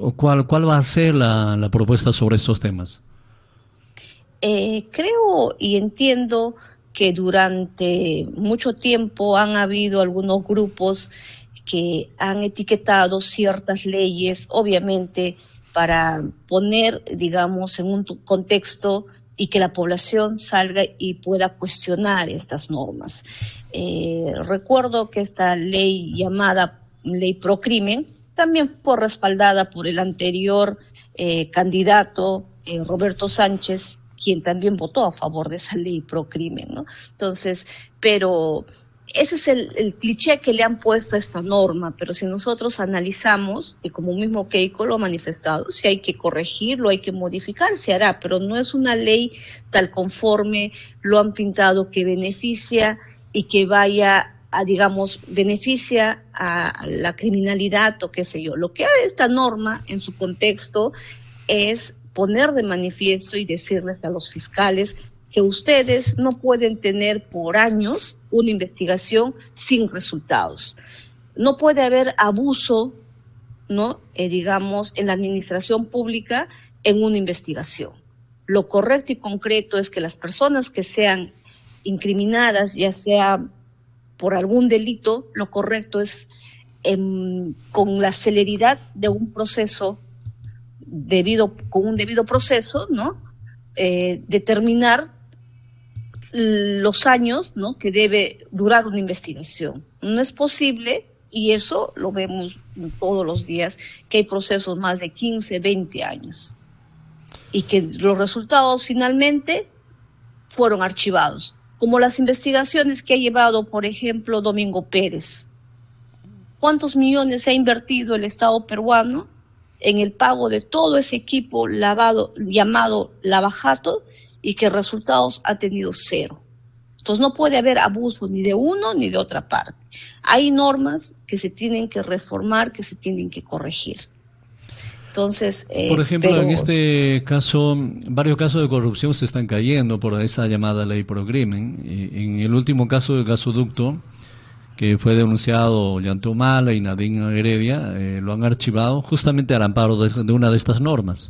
¿Cuál va a ser la propuesta sobre estos temas? Creo y entiendo que durante mucho tiempo han habido algunos grupos que han etiquetado ciertas leyes, obviamente para poner, digamos, en un contexto y que la población salga y pueda cuestionar estas normas. Recuerdo que esta ley llamada Ley Procrimen también fue respaldada por el anterior candidato Roberto Sánchez, quien también votó a favor de esa ley Procrimen, ¿no? Entonces, pero ese es el cliché que le han puesto a esta norma, pero si nosotros analizamos, y como mismo Keiko lo ha manifestado, si hay que corregirlo, hay que modificar, se hará, pero no es una ley tal conforme lo han pintado que beneficia y que vaya a, digamos, beneficia a la criminalidad o qué sé yo. Lo que hace esta norma en su contexto es poner de manifiesto y decirles a los fiscales que ustedes no pueden tener por años una investigación sin resultados. No puede haber abuso, ¿no? Digamos, en la administración pública en una investigación. Lo correcto y concreto es que las personas que sean incriminadas, ya sea por algún delito, lo correcto es con la celeridad de un proceso con un debido proceso, ¿no? Determinar los años, ¿no?, que debe durar una investigación. No es posible, y eso lo vemos todos los días, que hay procesos más de 15, 20 años y que los resultados finalmente fueron archivados, como las investigaciones que ha llevado, por ejemplo, Domingo Pérez. ¿Cuántos millones ha invertido el Estado peruano en el pago de todo ese equipo llamado lavajato y que resultados ha tenido cero? Entonces no puede haber abuso ni de uno ni de otra parte. Hay normas que se tienen que reformar, que se tienen que corregir. Entonces, por ejemplo, en este caso, varios casos de corrupción se están cayendo por esa llamada ley Procrimen. En el último caso del gasoducto, que fue denunciado Ollantumala y Nadine Heredia, lo han archivado justamente al amparo de una de estas normas.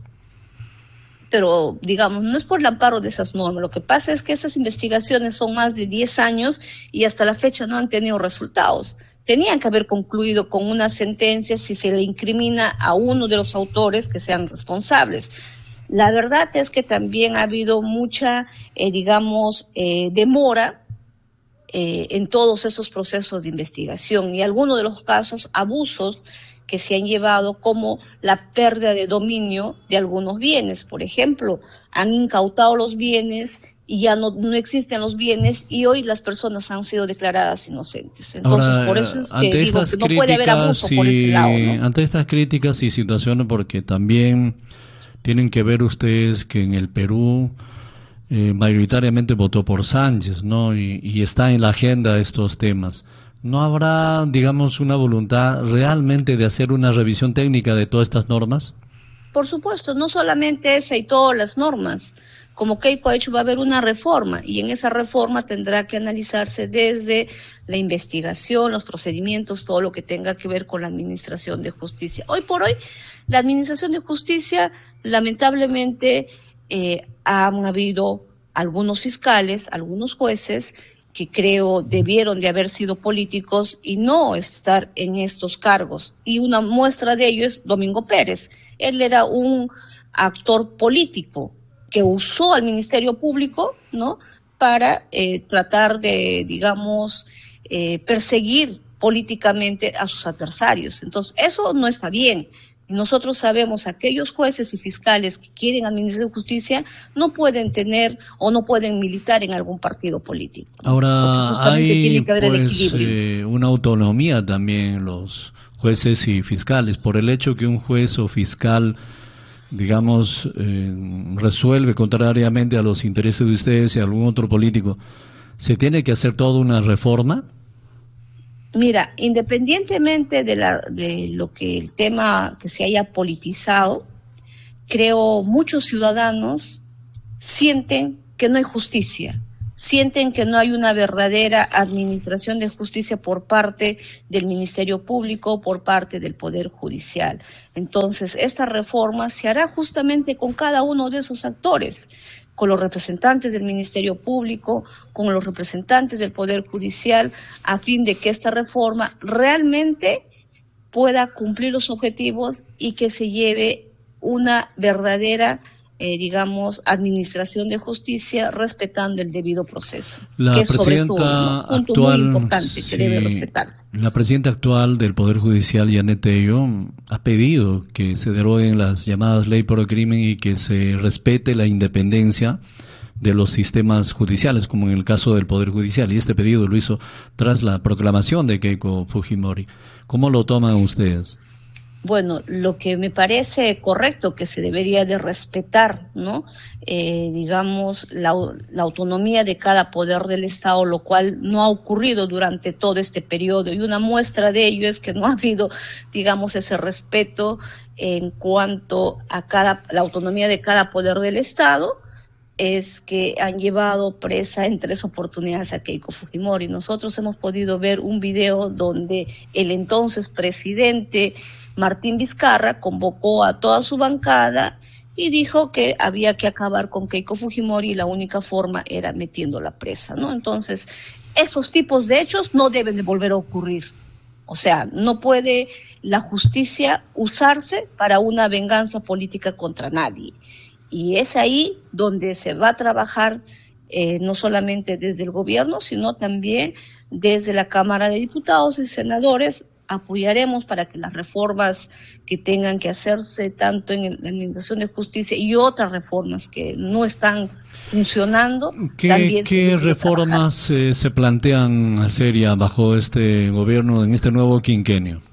Pero, digamos, no es por el amparo de esas normas. Lo que pasa es que esas investigaciones son más de 10 años y hasta la fecha no han tenido resultados. Tenían que haber concluido con una sentencia si se le incrimina a uno de los autores que sean responsables. La verdad es que también ha habido mucha, demora en todos estos procesos de investigación y algunos de los casos, abusos que se han llevado, como la pérdida de dominio de algunos bienes. Por ejemplo, han incautado los bienes y ya no existen los bienes y hoy las personas han sido declaradas inocentes. Entonces, ahora, por eso es que digo que no puede haber abuso por ese lado, ¿no? Ante estas críticas y situaciones, porque también tienen que ver ustedes que en el Perú mayoritariamente votó por Sánchez, ¿no? Y está en la agenda estos temas. ¿No habrá, digamos, una voluntad realmente de hacer una revisión técnica de todas estas normas? Por supuesto, no solamente esa y todas las normas. Como Keiko ha hecho, va a haber una reforma y en esa reforma tendrá que analizarse desde la investigación, los procedimientos, todo lo que tenga que ver con la administración de justicia. Hoy por hoy, la administración de justicia, lamentablemente, han habido algunos fiscales, algunos jueces que creo debieron de haber sido políticos y no estar en estos cargos. Y una muestra de ello es Domingo Pérez. Él era un actor político que usó al Ministerio Público, ¿no?, para tratar de, perseguir políticamente a sus adversarios. Entonces, eso no está bien. Y nosotros sabemos, aquellos jueces y fiscales que quieren administrar justicia no pueden tener o no pueden militar en algún partido político, ¿no? Ahora hay una autonomía también los jueces y fiscales, por el hecho que un juez o fiscal, resuelve contrariamente a los intereses de ustedes y algún otro político, ¿se tiene que hacer toda una reforma? Mira, independientemente de lo que el tema que se haya politizado, creo muchos ciudadanos sienten que no hay justicia. sienten que no hay una verdadera administración de justicia por parte del Ministerio Público, por parte del Poder Judicial. Entonces, esta reforma se hará justamente con cada uno de esos actores, con los representantes del Ministerio Público, con los representantes del Poder Judicial, a fin de que esta reforma realmente pueda cumplir los objetivos y que se lleve una verdadera administración de justicia respetando el debido proceso. La que es presidenta sobre todo, ¿no?, punto actual, muy importante que sí, debe respetarse. la presidenta actual del Poder Judicial, Yanet Tello, ha pedido que se deroguen las llamadas ley por el crimen y que se respete la independencia de los sistemas judiciales, como en el caso del Poder Judicial, y este pedido lo hizo tras la proclamación de Keiko Fujimori. ¿Cómo lo toman ustedes? Bueno, lo que me parece correcto que se debería de respetar, ¿no? La autonomía de cada poder del Estado, lo cual no ha ocurrido durante todo este periodo, y una muestra de ello es que no ha habido, ese respeto en cuanto a la autonomía de cada poder del Estado. Es que han llevado presa en 3 oportunidades a Keiko Fujimori. Nosotros hemos podido ver un video donde el entonces presidente Martín Vizcarra convocó a toda su bancada y dijo que había que acabar con Keiko Fujimori y la única forma era metiéndola presa, ¿no? Entonces, esos tipos de hechos no deben de volver a ocurrir. O sea, no puede la justicia usarse para una venganza política contra nadie. Y es ahí donde se va a trabajar no solamente desde el gobierno, sino también desde la Cámara de Diputados y Senadores. Apoyaremos para que las reformas que tengan que hacerse tanto en la Administración de Justicia y otras reformas que no están funcionando. ¿Qué reformas se plantean hacer ya bajo este gobierno, en este nuevo quinquenio?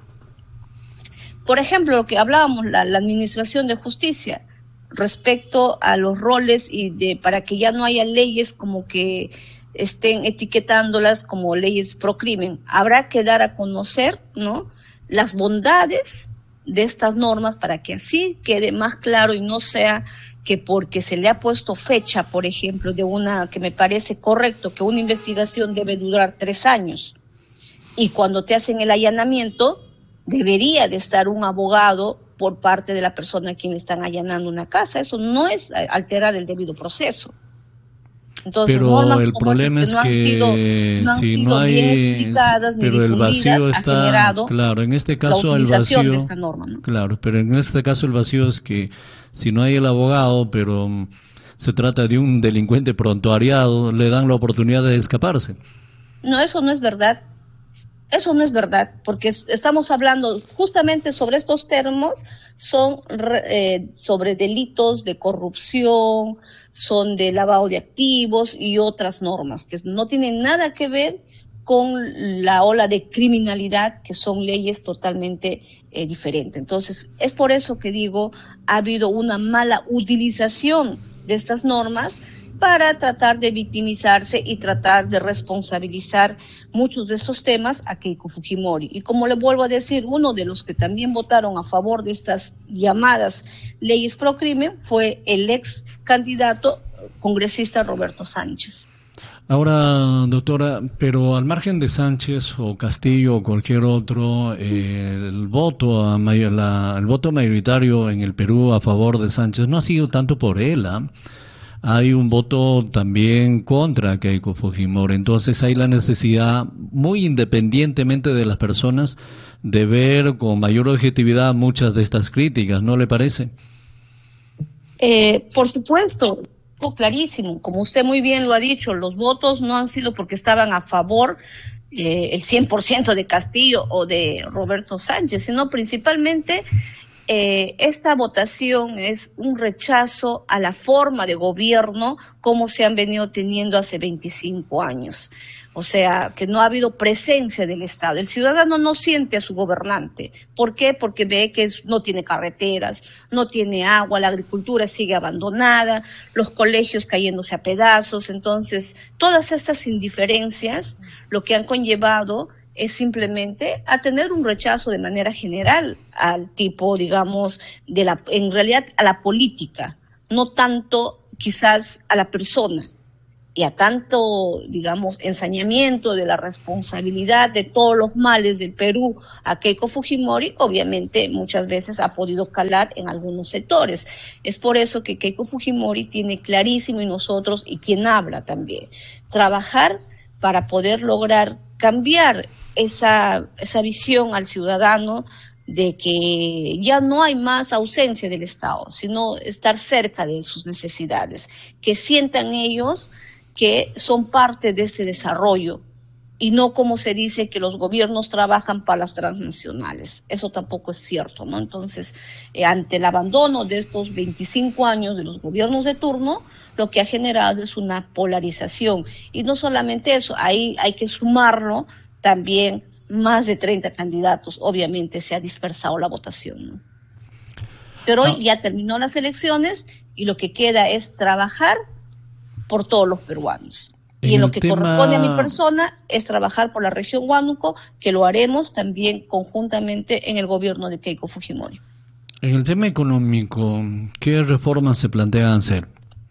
Por ejemplo, lo que hablábamos, la Administración de Justicia, respecto a los roles para que ya no haya leyes como que estén etiquetándolas como leyes pro crimen. Habrá que dar a conocer, ¿no?, las bondades de estas normas para que así quede más claro y no sea que porque se le ha puesto fecha, por ejemplo, que me parece correcto que una investigación debe durar 3 años y cuando te hacen el allanamiento debería de estar un abogado por parte de la persona a quien están allanando una casa. Eso no es alterar el debido proceso. Entonces, pero el problema es que si no hay, bien explicadas ni pero el vacío está, claro, en este caso el vacío, de esta norma, ¿no? Claro, pero en este caso el vacío es que si no hay el abogado, pero se trata de un delincuente prontuariado, le dan la oportunidad de escaparse. No, eso no es verdad. Eso no es verdad, porque estamos hablando justamente sobre estos términos, son sobre delitos de corrupción, son de lavado de activos y otras normas que no tienen nada que ver con la ola de criminalidad, que son leyes totalmente diferentes. Entonces, es por eso que digo, ha habido una mala utilización de estas normas para tratar de victimizarse y tratar de responsabilizar muchos de estos temas a Keiko Fujimori. Y como le vuelvo a decir, uno de los que también votaron a favor de estas llamadas leyes pro crimen fue el ex candidato congresista Roberto Sánchez. Ahora, doctora, pero al margen de Sánchez o Castillo o cualquier otro, el voto mayoritario en el Perú a favor de Sánchez no ha sido tanto por él, hay un voto también contra Keiko Fujimori. Entonces hay la necesidad, muy independientemente de las personas, de ver con mayor objetividad muchas de estas críticas, ¿no le parece? Por supuesto, clarísimo. Como usted muy bien lo ha dicho, los votos no han sido porque estaban a favor el 100% de Castillo o de Roberto Sánchez, sino principalmente esta votación es un rechazo a la forma de gobierno como se han venido teniendo hace 25 años. O sea, que no ha habido presencia del Estado. El ciudadano no siente a su gobernante. ¿Por qué? Porque ve que no tiene carreteras, no tiene agua, la agricultura sigue abandonada, los colegios cayéndose a pedazos. Entonces, todas estas indiferencias lo que han conllevado es simplemente a tener un rechazo de manera general al tipo, digamos, en realidad a la política, no tanto quizás a la persona. y a tanto, digamos, ensañamiento de la responsabilidad de todos los males del Perú a Keiko Fujimori, obviamente muchas veces ha podido calar en algunos sectores. Es por eso que Keiko Fujimori tiene clarísimo, y nosotros, y quien habla también, trabajar para poder lograr cambiar esa visión al ciudadano de que ya no hay más ausencia del Estado, sino estar cerca de sus necesidades, que sientan ellos que son parte de este desarrollo y no como se dice que los gobiernos trabajan para las transnacionales. Eso tampoco es cierto, ¿no? Entonces, ante el abandono de estos 25 años de los gobiernos de turno, lo que ha generado es una polarización. Y no solamente eso, ahí hay que sumarlo también más de 30 candidatos, obviamente se ha dispersado la votación, ¿no? Pero hoy ya terminó las elecciones y lo que queda es trabajar por todos los peruanos. Y en lo que corresponde a mi persona es trabajar por la región Huánuco, que lo haremos también conjuntamente en el gobierno de Keiko Fujimori. En el tema económico, ¿qué reformas se plantean hacer?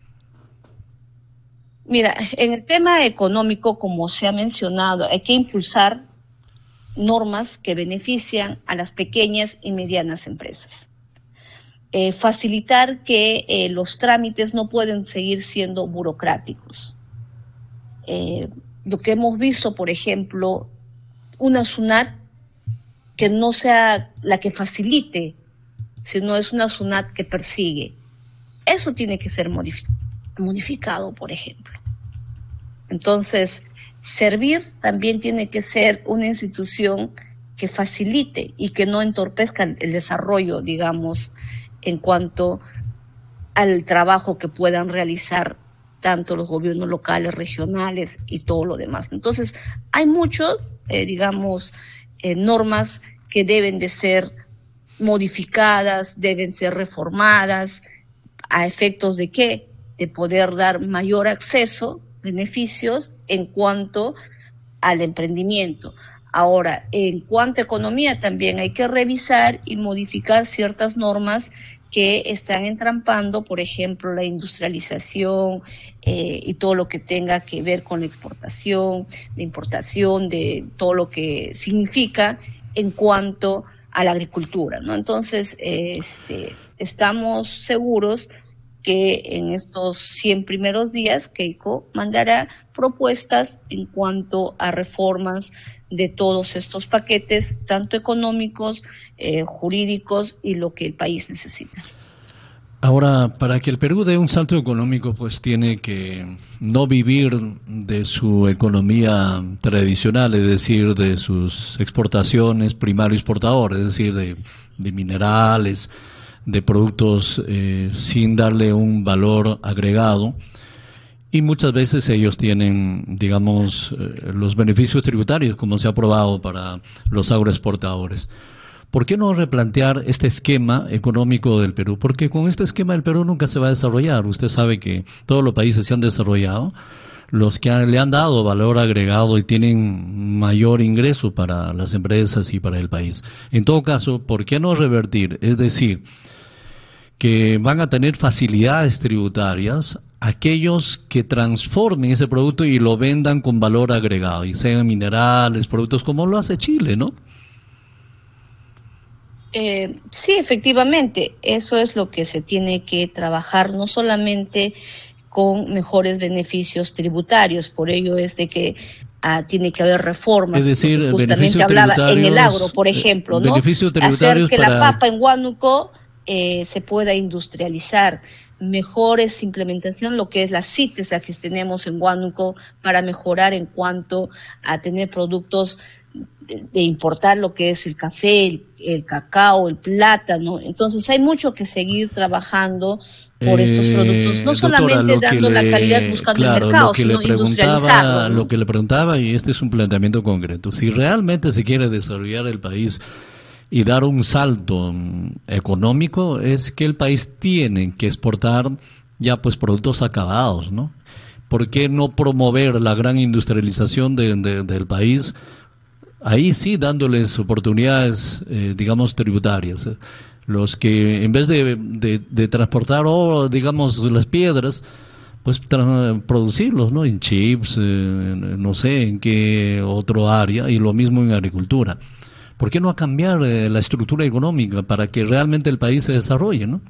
Mira, en el tema económico, como se ha mencionado, hay que impulsar normas que benefician a las pequeñas y medianas empresas. Facilitar que los trámites no pueden seguir siendo burocráticos. Lo que hemos visto, por ejemplo, una SUNAT que no sea la que facilite, sino es una SUNAT que persigue. Eso tiene que ser modificado, por ejemplo. Entonces, Servir también tiene que ser una institución que facilite y que no entorpezca el desarrollo, digamos, en cuanto al trabajo que puedan realizar tanto los gobiernos locales, regionales y todo lo demás. Entonces, hay muchos, normas que deben de ser modificadas, deben ser reformadas, a efectos de ¿qué? De poder dar mayor acceso, beneficios en cuanto al emprendimiento. Ahora, en cuanto a economía, también hay que revisar y modificar ciertas normas que están entrampando, por ejemplo, la industrialización y todo lo que tenga que ver con la exportación, la importación, de todo lo que significa en cuanto a la agricultura, ¿no? Entonces, estamos seguros que en estos 100 primeros días Keiko mandará propuestas en cuanto a reformas de todos estos paquetes, tanto económicos, jurídicos y lo que el país necesita. Ahora, para que el Perú dé un salto económico, pues tiene que no vivir de su economía tradicional, es decir, de sus exportaciones primario exportador, es decir, de minerales, de productos sin darle un valor agregado, y muchas veces ellos tienen, digamos, los beneficios tributarios, como se ha aprobado para los agroexportadores. ¿Por qué no replantear este esquema económico del Perú? Porque con este esquema el Perú nunca se va a desarrollar. Usted sabe que todos los países se han desarrollado, los que le han dado valor agregado y tienen mayor ingreso para las empresas y para el país. En todo caso, ¿por qué no revertir? Es decir, que van a tener facilidades tributarias aquellos que transformen ese producto y lo vendan con valor agregado, y sean minerales, productos como lo hace Chile, ¿no? Sí, efectivamente, eso es lo que se tiene que trabajar, no solamente con mejores beneficios tributarios, por ello es de que tiene que haber reformas. Es decir, justamente hablaba en el agro, por ejemplo, ¿no? Hacer que la papa en Huánuco se pueda industrializar, mejores implementación, lo que es la CITES que tenemos en Huánuco, para mejorar en cuanto a tener productos de importar lo que es el café, el cacao, el plátano. Entonces hay mucho que seguir trabajando por estos productos, no solamente doctora, dando la calidad buscando el mercado, sino industrializarlo, ¿no? Lo que le preguntaba, y este es un planteamiento concreto, si realmente se quiere desarrollar el país y dar un salto económico, es que el país tiene que exportar ya pues productos acabados, ¿no? ¿Por qué no promover la gran industrialización del país? Ahí sí dándoles oportunidades, digamos, tributarias. Los que en vez de transportar oro, digamos, las piedras, pues producirlos, ¿no? En chips, no sé en qué otro área, y lo mismo en agricultura. ¿Por qué no cambiar la estructura económica para que realmente el país se desarrolle, ¿no?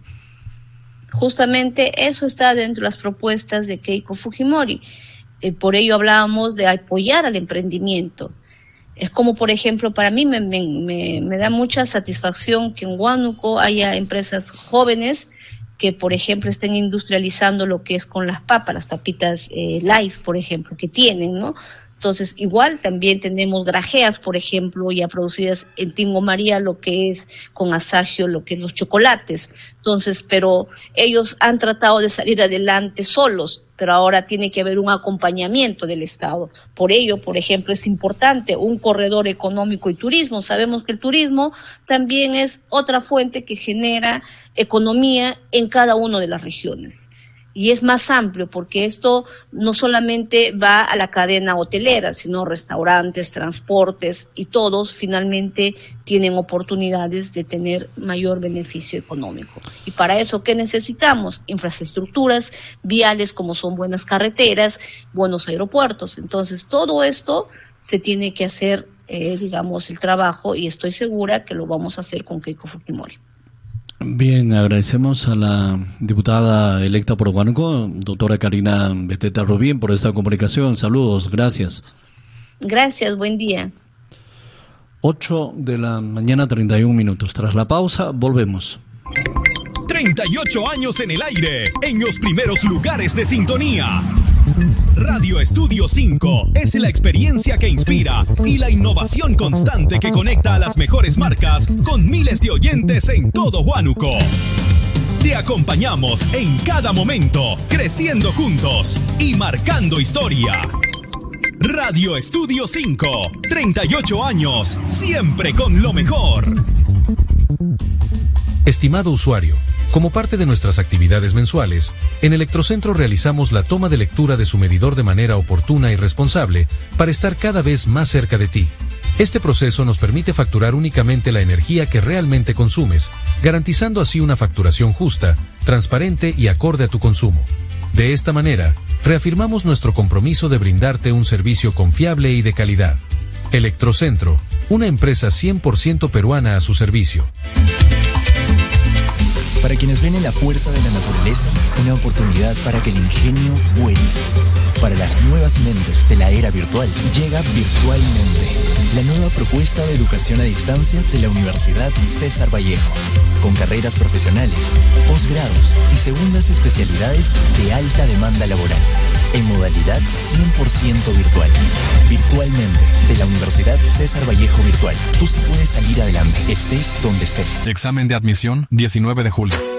Justamente eso está dentro de las propuestas de Keiko Fujimori. Por ello hablábamos de apoyar al emprendimiento. Es como, por ejemplo, para mí me da mucha satisfacción que en Huánuco haya empresas jóvenes que, por ejemplo, estén industrializando lo que es con las papas, las papitas Life, por ejemplo, que tienen, ¿no? Entonces, igual también tenemos grajeas, por ejemplo, ya producidas en Tingo María, lo que es con Asagio, lo que es los chocolates. Entonces, pero ellos han tratado de salir adelante solos, pero ahora tiene que haber un acompañamiento del Estado. Por ello, por ejemplo, es importante un corredor económico y turismo. Sabemos que el turismo también es otra fuente que genera economía en cada una de las regiones. Y es más amplio porque esto no solamente va a la cadena hotelera, sino restaurantes, transportes, y todos finalmente tienen oportunidades de tener mayor beneficio económico. Y para eso, ¿qué necesitamos? Infraestructuras viales, como son buenas carreteras, buenos aeropuertos. Entonces, todo esto se tiene que hacer, digamos, el trabajo, y estoy segura que lo vamos a hacer con Keiko Fujimori. Bien, agradecemos a la diputada electa por Huánuco, doctora Karina Beteta Rubín, por esta comunicación. Saludos, gracias. Gracias, buen día. 8 de la mañana, 31 minutos. Tras la pausa, volvemos. 38 años en el aire, en los primeros lugares de sintonía. Radio Estudio 5 es la experiencia que inspira y la innovación constante que conecta a las mejores marcas con miles de oyentes en todo Huánuco. Te acompañamos en cada momento, creciendo juntos y marcando historia. Radio Estudio 5, 38 años, siempre con lo mejor. Estimado usuario, como parte de nuestras actividades mensuales, en Electrocentro realizamos la toma de lectura de su medidor de manera oportuna y responsable para estar cada vez más cerca de ti. Este proceso nos permite facturar únicamente la energía que realmente consumes, garantizando así una facturación justa, transparente y acorde a tu consumo. De esta manera, reafirmamos nuestro compromiso de brindarte un servicio confiable y de calidad. Electrocentro, una empresa 100% peruana a su servicio. Para quienes ven en la fuerza de la naturaleza una oportunidad para que el ingenio vuele. Para las nuevas mentes de la era virtual, llega Virtualmente, la nueva propuesta de educación a distancia de la Universidad César Vallejo, con carreras profesionales, posgrados y segundas especialidades de alta demanda laboral, en modalidad 100% virtual. Virtualmente, de la Universidad César Vallejo Virtual. Tú sí puedes salir adelante, estés donde estés. Examen de admisión, 19 de julio.